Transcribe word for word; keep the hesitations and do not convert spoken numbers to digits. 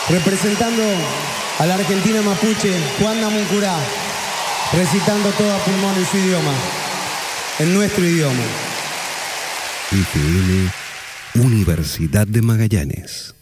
Representando a la Argentina mapuche, Juan Namuncurá, recitando todo a pulmón en su idioma, en nuestro idioma. F M Universidad de Magallanes.